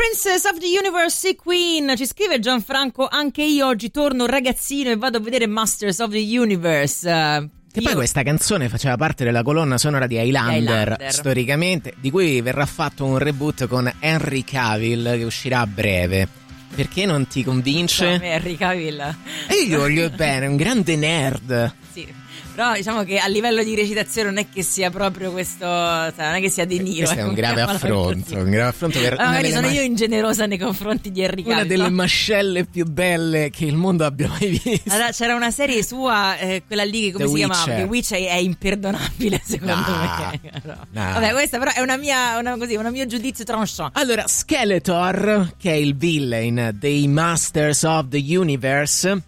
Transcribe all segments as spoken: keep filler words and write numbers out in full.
Princess of the Universe, Queen. Ci scrive Gianfranco: anche io oggi torno ragazzino e vado a vedere Masters of the Universe. Uh, Che io... poi questa canzone faceva parte della colonna sonora di Highlander, Highlander, storicamente, di cui verrà fatto un reboot con Henry Cavill che uscirà a breve. Perché non ti convince? No, Henry Cavill. E io voglio bene, un grande nerd. Sì. Però diciamo che a livello di recitazione non è che sia proprio questo, cioè, non è che sia De Niro. Questo è un grave affronto, un grave affronto per ah, magari sono mas- io ingenerosa nei confronti di Henry Cavill. Una delle no? mascelle più belle che il mondo abbia mai visto. Allora, c'era una serie sua, eh, quella lì, come The si Witcher. chiamava? The Witch è, è imperdonabile secondo No, me. No. no. Vabbè, questa però è una mia, una, così, un mio giudizio tranchant. Allora, Skeletor, che è il villain dei Masters of the Universe,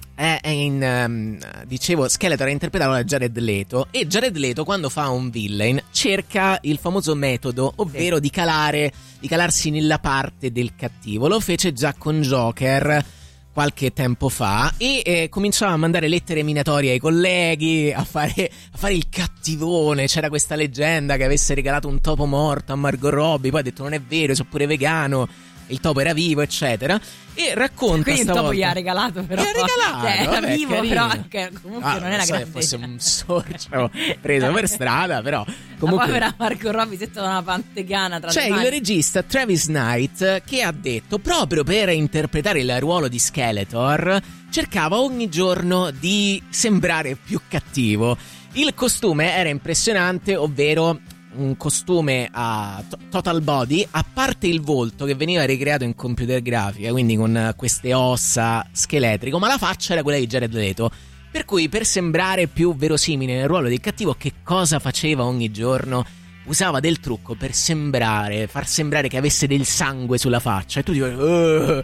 è in, um, dicevo, Skeletor è interpretato da Jared Leto, e Jared Leto quando fa un villain cerca il famoso metodo, ovvero sì. di calare, di calarsi nella parte del cattivo. Lo fece già con Joker qualche tempo fa e eh, cominciava a mandare lettere minatorie ai colleghi, a fare, a fare il cattivone. C'era questa leggenda che avesse regalato un topo morto a Margot Robbie, poi ha detto non è vero, sono pure vegano, il topo era vivo, eccetera. E racconta quindi il topo stavolta... gli ha regalato, però gli ha regalato, cioè, era vabbè, vivo, carino. però anche, comunque ah, non era so grande, fosse un sorcio preso per strada, però comunque... la povera Margot Robbie si è stata una pantegana tra c'è le il mani. regista Travis Knight che ha detto, proprio per interpretare il ruolo di Skeletor, cercava ogni giorno di sembrare più cattivo. Il costume era impressionante, ovvero un costume a to- total body, a parte il volto che veniva ricreato in computer grafica, quindi con queste ossa scheletrico, ma la faccia era quella di Jared Leto. Per cui, per sembrare più verosimile nel ruolo del cattivo, che cosa faceva ogni giorno? Usava del trucco per sembrare, far sembrare che avesse del sangue sulla faccia. E tu dici, uh, uh,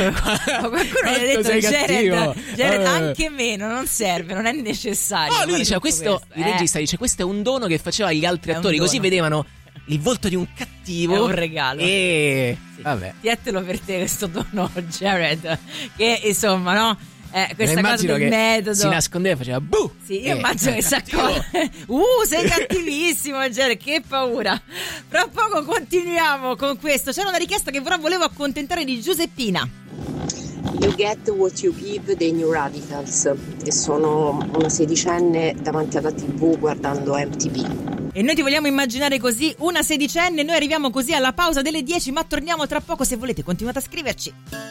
ma qualcuno gli ha detto Jared, Jared, uh. anche meno, non serve, non è necessario. Oh, lui dice, questo, questo, il eh. regista dice, questo è un dono che faceva agli altri è attori, così vedevano il volto di un cattivo. È un regalo. E sì. vabbè. Tientelo per te questo dono, Jared, che insomma, no? Eh, questa Ma cosa del che metodo si nascondeva e faceva buh. Sì, io eh, immagino che si accorge. Uh, sei cattivissimo, Jared, che paura. Fra poco continuiamo con questo. C'era una richiesta che però volevo accontentare di Giuseppina. You Get What You Give dei New Radicals, e sono una sedicenne davanti alla tivù guardando M T V. E noi ti vogliamo immaginare così, una sedicenne. Noi arriviamo così alla pausa delle dieci, ma torniamo tra poco. Se volete continuate a scriverci.